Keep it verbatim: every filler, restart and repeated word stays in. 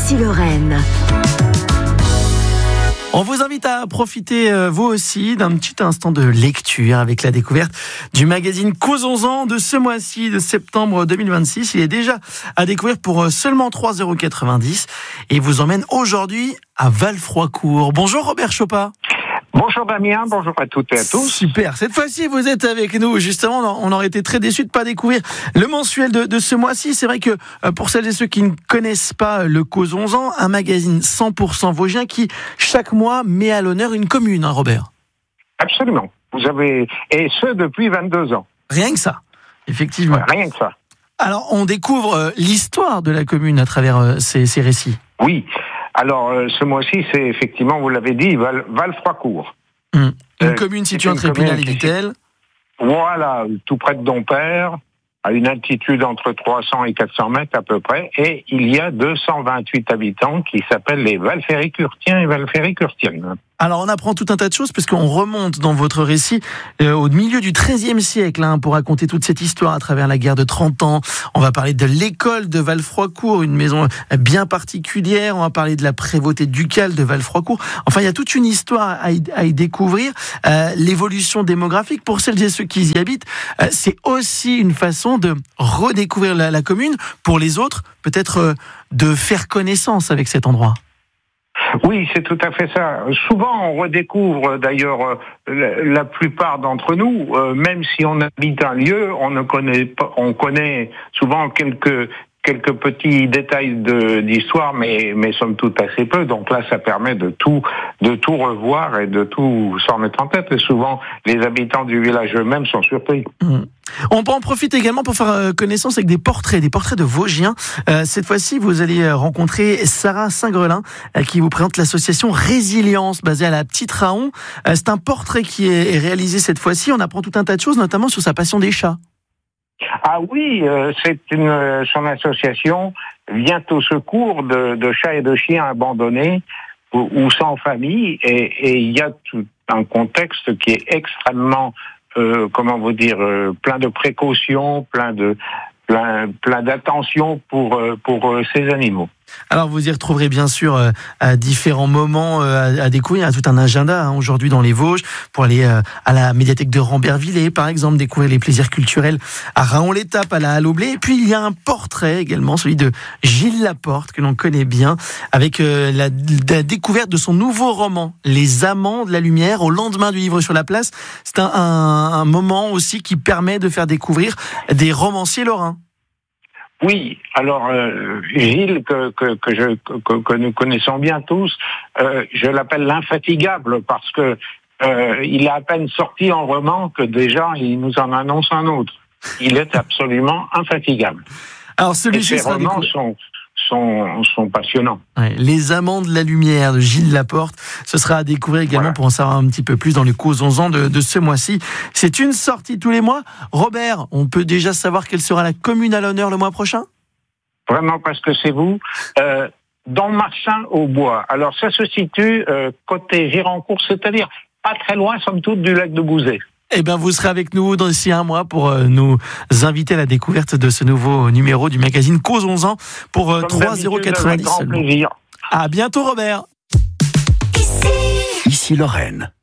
Ici Lorraine. On vous invite à profiter, euh, vous aussi, d'un petit instant de lecture avec la découverte du magazine Causons-en de ce mois-ci, de septembre deux mille vingt-six. Il est déjà à découvrir pour seulement trois euros quatre-vingt-dix et vous emmène aujourd'hui à Val-Froicourt. Bonjour Robert Chopin. Bonjour Damien, bonjour à toutes et à tous. Super, cette fois-ci vous êtes avec nous. Justement, on aurait été très déçus de ne pas découvrir le mensuel de, de ce mois-ci. C'est vrai que pour celles et ceux qui ne connaissent pas le Causons-en, un magazine cent pour cent vosgien qui, chaque mois, met à l'honneur une commune, hein, Robert. Absolument. Vous avez, et ce depuis vingt-deux ans. Rien que ça, effectivement. Ouais, rien que ça. Alors, on découvre euh, l'histoire de la commune à travers euh, ces, ces récits. Oui. Alors, euh, ce mois-ci, c'est effectivement, vous l'avez dit, Val, Val-Froicourt. Mmh. Une euh, commune située entre Épinal et Vittel. Voilà, tout près de Dompierre, à une altitude entre trois cents et quatre cents mètres à peu près, et il y a deux cent vingt-huit habitants qui s'appellent les Valféricurtiens et Valféricurtiennes. Alors on apprend tout un tas de choses parce qu'on remonte dans votre récit euh, au milieu du treizième siècle hein, pour raconter toute cette histoire à travers la guerre de trente ans. On va parler de l'école de Val-Froicourt, une maison bien particulière. On va parler de la prévôté ducale de Val-Froicourt. Enfin, il y a toute une histoire à y, à y découvrir. Euh, l'évolution démographique, pour celles et ceux qui y habitent, euh, c'est aussi une façon de redécouvrir la, la commune. Pour les autres, peut-être euh, de faire connaissance avec cet endroit. Oui, c'est tout à fait ça. Souvent, on redécouvre d'ailleurs la, la plupart d'entre nous, euh, même si on habite un lieu, on ne connaît pas, on connaît souvent quelques quelques petits détails de, d'histoire, mais mais somme toute assez peu. Donc là, ça permet de tout de tout revoir et de tout s'en mettre en tête. Et souvent, les habitants du village eux-mêmes sont surpris. Mmh. On en profite également pour faire connaissance avec des portraits, des portraits de Vosgiens. Euh, cette fois-ci, vous allez rencontrer Sarah Saint-Grelin, euh, qui vous présente l'association Résilience, basée à la Petite Raon. Euh, c'est un portrait qui est réalisé cette fois-ci. On apprend tout un tas de choses, notamment sur sa passion des chats. Ah oui, euh, c'est une son association vient au secours de, de chats et de chiens abandonnés ou, ou sans famille, et il y a tout un contexte qui est extrêmement Euh, comment vous dire, euh, plein de précautions, plein de plein plein d'attention pour euh, pour euh, ces animaux. Alors vous y retrouverez bien sûr euh, à différents moments euh, à, à découvrir. Il y a tout un agenda hein, aujourd'hui dans les Vosges pour aller euh, à la médiathèque de Rambervillers par exemple, découvrir les plaisirs culturels à Raon-l'Étape, à la Halle au Blé. Et puis il y a un portrait également, celui de Gilles Laporte que l'on connaît bien, avec euh, la, la découverte de son nouveau roman Les Amants de la Lumière au lendemain du livre sur la place. C'est un, un, un moment aussi qui permet de faire découvrir des romanciers lorrains. Oui, alors euh, Gilles, que, que, que, je, que, que nous connaissons bien tous, euh, je l'appelle l'infatigable parce que euh, il est à peine sorti en roman que déjà il nous en annonce un autre. Il est absolument infatigable. Alors celui-ci Et ces romans sont, sont, sont passionnants. Ouais, Les Amants de la Lumière de Gilles Laporte, ce sera à découvrir également voilà. Pour en savoir un petit peu plus dans le Causons-en de, de ce mois-ci. C'est une sortie tous les mois. Robert, on peut déjà savoir quelle sera la commune à l'honneur le mois prochain ? Vraiment parce que c'est vous. Euh, dans Marsin-au-Bois. Alors ça se situe euh, côté Gironcourt, c'est-à-dire pas très loin, somme toute, du lac de Bouzet. Eh bien, vous serez avec nous d'ici un mois pour euh, nous inviter à la découverte de ce nouveau numéro du magazine Causons-en pour euh, trois euros quatre-vingt-dix seulement. À bientôt, Robert. Ici, Ici Lorraine.